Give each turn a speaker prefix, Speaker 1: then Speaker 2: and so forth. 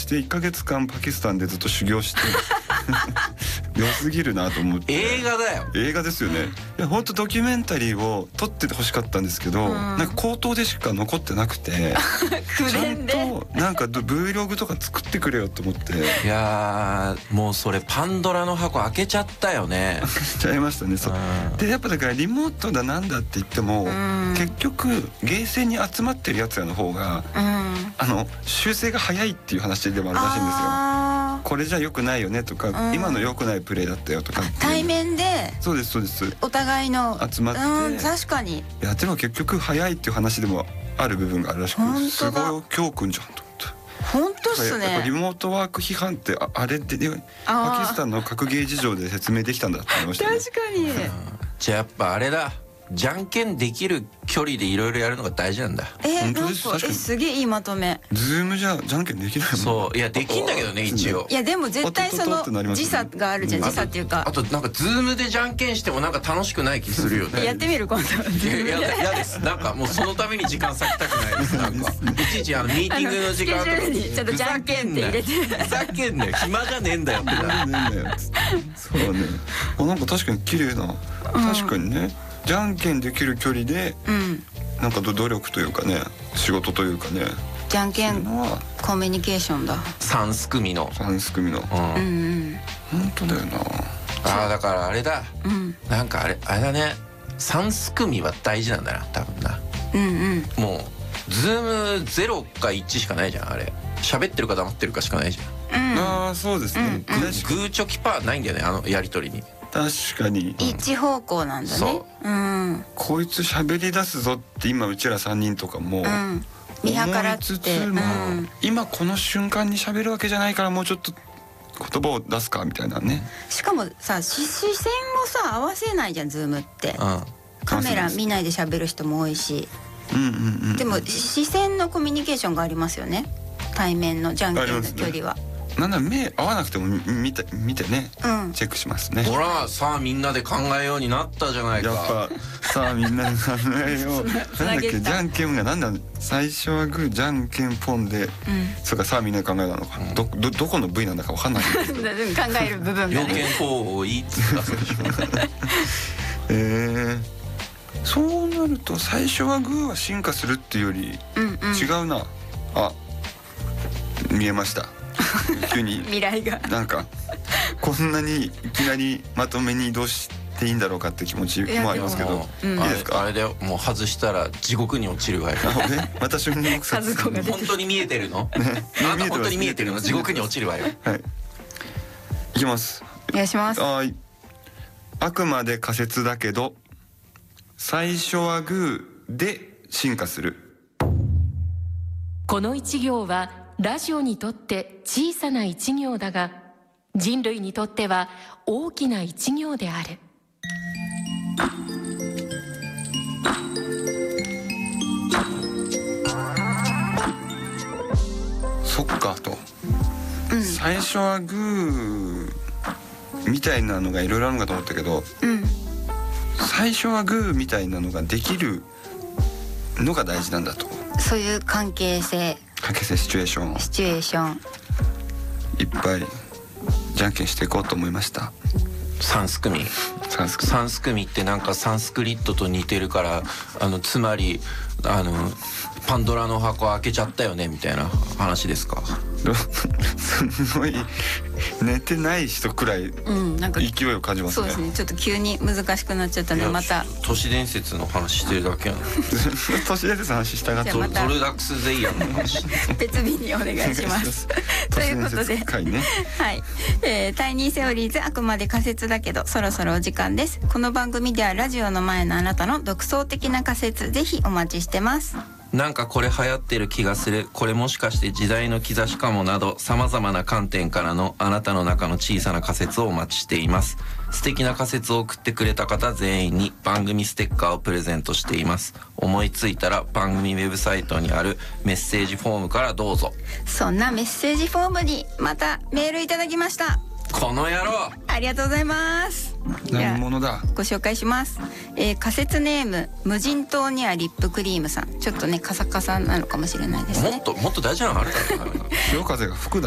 Speaker 1: して1ヶ月間パキスタンでずっと修行して良すぎるなと思って。
Speaker 2: 映画だよ。
Speaker 1: 映画ですよね。いや本当ドキュメンタリーを撮っててほしかったんですけど、なんか口頭でしか残ってなくて
Speaker 3: 口伝で
Speaker 1: ちゃんとなんか Vlog とか作ってくれよと思って
Speaker 2: いやもうそれパンドラの箱開けちゃったよね。
Speaker 1: しちゃいましたね。そうでやっぱだからリモートだなんだって言っても結局ゲーセンに集まってるやつらの方が修正が早いっていう話でもあるらしいんですよ。これじゃ良くないよねとか、今の良くないプレーだったよとか
Speaker 3: 対面で
Speaker 1: そうですそうです、
Speaker 3: お互いの
Speaker 1: 集まって、
Speaker 3: 確かに。
Speaker 1: いやでも結局早いっていう話でもある部分があるらしく、すごい教訓じゃんと思って。
Speaker 3: 本当っすね。
Speaker 1: やっぱリモートワーク批判ってあれってパキスタンの格ゲー事情で説明できたんだって思いましたね。
Speaker 3: 確かに。
Speaker 2: じゃあやっぱあれだ、じゃんけんできる距離でいろいろやるのが大事なんだ。
Speaker 1: 本当です。確かに
Speaker 3: すげえいいまとめ。
Speaker 1: ズームじゃじゃんけんできないもん。
Speaker 2: そういやできんだけどね一応。
Speaker 3: いやでも絶対その時差があるじゃん。時差っていうか、
Speaker 2: あとなんかズームでじゃんけんしてもなんか楽しくない気するよね。
Speaker 3: やってみる今度。
Speaker 2: いや嫌です。なんかもうそのために時間割きたくないです。なんかいちいちミーティングの時間とか
Speaker 3: にちょっとじゃんけんって入れて、
Speaker 2: ふざけんなよ暇じゃねえんだよってな。
Speaker 1: そうね。なんか確かに綺麗な、確かにね、じゃんけんできる距離でなんか努力というかね、仕事というかね、
Speaker 3: じゃんけんコミュニケーションだ。
Speaker 2: 三すくみの
Speaker 1: 本当だよな。
Speaker 2: だからあれだ、なんかあれだね、三すくみは大事なんだな多分な。もうズーム0か1しかないじゃん。あれ喋ってるか黙ってるかしかないじゃん。
Speaker 1: そうですね。
Speaker 2: グーチョキパーないんだよね、あのやり取りに。
Speaker 1: 確かに
Speaker 3: 一方向なんだね。
Speaker 1: こいつ喋り出すぞって今うちら3人とかも
Speaker 3: 見計らって
Speaker 1: 思いつつも、今この瞬間に喋るわけじゃないからもうちょっと言葉を出すかみたいなね。
Speaker 3: しかもさ視線をさ合わせないじゃんズームって。カメラ見ないで喋る人も多いし、でも視線のコミュニケーションがありますよね、対面のじゃんけんの距離は。
Speaker 1: なんだ目合わなくても見てね、チェックしますね。
Speaker 2: ほらさあみんなで考えようになったじゃないか。
Speaker 1: やっぱさあみんなで考えよう。なんだっけ、じゃんけんがなんだ、最初はグーじゃんけんポンで、そうか、さあみんなで考えなのか。どこの部位なんだかわかんないけど。
Speaker 3: 考える部分がね。
Speaker 2: 要件行為っつったそうでしょ。
Speaker 1: そうなると最初はグーは進化するっていうより違うな。見えました。急に
Speaker 3: 未来が
Speaker 1: なんかこんなにいきなりまとめに移動していいんだろうかって気持ちもありますけど、いいですか。
Speaker 2: あれでもう外したら地獄に落ちるわよ。
Speaker 1: また瞬間
Speaker 3: 数子が出て
Speaker 2: 本当に見えてるの？あなた本当に見えてるの？地獄に落ちるわよ。
Speaker 1: はい。いきます。
Speaker 3: お願いします。
Speaker 1: はい。あくまで仮説だけど最初はグーで進化する。
Speaker 4: この一行はラジオにとって小さな一行だが、人類にとっては大きな一行である。
Speaker 1: そっかと、最初はグーみたいなのがいろいろあるのかと思ったけど、最初はグーみたいなのができるのが大事なんだと。
Speaker 3: そういう関係性
Speaker 1: シチュエーションいっぱいじゃんけんしていこうと思いました。
Speaker 2: 三すくみってなんかサンスクリットと似てるから、つまりパンドラの箱開けちゃったよねみたいな話ですか。
Speaker 1: すごい寝てない人くらい勢いを感じますね。
Speaker 3: そうですね、ちょっと急に難しくなっちゃったので、また
Speaker 2: 都市伝説の話してるだけやな。
Speaker 1: 都市伝説の話したがって
Speaker 2: ゾルダックス・ゼイヤンの話
Speaker 3: 別日にお願いしますということで、はい、タイニーセオリーズあくまで仮説だけどそろそろお時間です。この番組ではラジオの前のあなたの独創的な仮説ぜひお待ちしてます。
Speaker 2: なんかこれ流行ってる気がする、これもしかして時代の兆しかもなど、様々な観点からのあなたの中の小さな仮説をお待ちしています。素敵な仮説を送ってくれた方全員に番組ステッカーをプレゼントしています。思いついたら番組ウェブサイトにあるメッセージフォームからどうぞ。
Speaker 3: そんなメッセージフォームにまたメールいただきました。
Speaker 2: この野郎、
Speaker 3: ありがとうございます。
Speaker 1: 何者だ。
Speaker 3: ご紹介します。仮説ネーム無人島にはリップクリームさん。ちょっとねカサカサなのかもしれないですね。
Speaker 2: もっと大事なのあるから。
Speaker 1: 潮風が吹くだ